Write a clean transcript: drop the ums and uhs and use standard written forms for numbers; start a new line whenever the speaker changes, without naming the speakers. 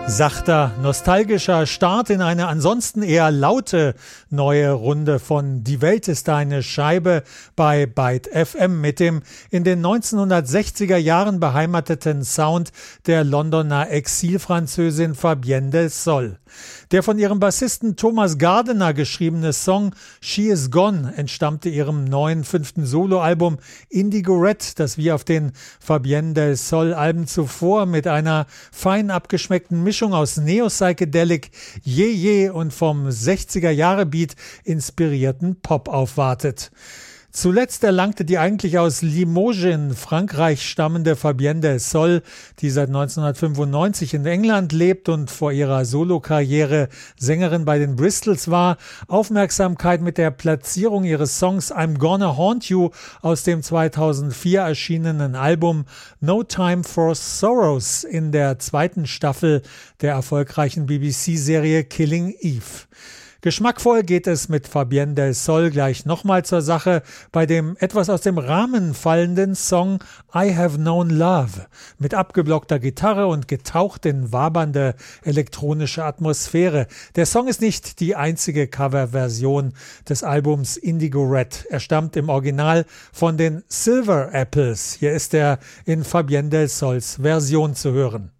Sachter, nostalgischer Start in eine ansonsten eher laute neue Runde von Die Welt ist eine Scheibe bei Byte FM mit dem in den 1960er Jahren beheimateten Sound der Londoner Exilfranzösin Fabienne Del Sol. Der von ihrem Bassisten Thomas Gardiner geschriebene Song She Is Gone entstammte ihrem neuen 5. Soloalbum Indigo Red, das wie auf den Fabienne Del Sol Alben zuvor mit einer fein abgeschmeckten Mischung aus Neo-Psychedelic, Je und vom 60er-Jahre-Beat inspirierten Pop aufwartet. Zuletzt erlangte die eigentlich aus Limoges in Frankreich stammende Fabienne Del Sol, die seit 1995 in England lebt und vor ihrer Solokarriere Sängerin bei den Bristols war, Aufmerksamkeit mit der Platzierung ihres Songs I'm Gonna Haunt You aus dem 2004 erschienenen Album No Time for Sorrows in der 2. Staffel der erfolgreichen BBC-Serie Killing Eve. Geschmackvoll geht es mit Fabienne Del Sol gleich nochmal zur Sache bei dem etwas aus dem Rahmen fallenden Song I Have Known Love mit abgeblockter Gitarre und getaucht in wabernde elektronische Atmosphäre. Der Song ist nicht die einzige Coverversion des Albums Indigo Red. Er stammt im Original von den Silver Apples. Hier ist er in Fabienne Del Sols Version zu hören.